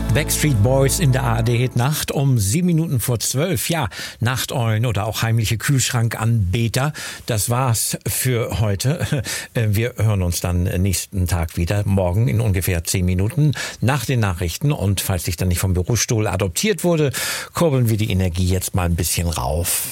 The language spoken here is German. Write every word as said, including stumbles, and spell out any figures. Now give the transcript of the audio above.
Backstreet Boys in der A R D-Hit-Nacht um sieben Minuten vor zwölf. Ja, Nachteulen oder auch heimliche Kühlschrankanbeter. Das war's für heute. Wir hören uns dann nächsten Tag wieder, morgen in ungefähr zehn Minuten nach den Nachrichten. Und falls ich dann nicht vom Bürostuhl adoptiert wurde, kurbeln wir die Energie jetzt mal ein bisschen rauf.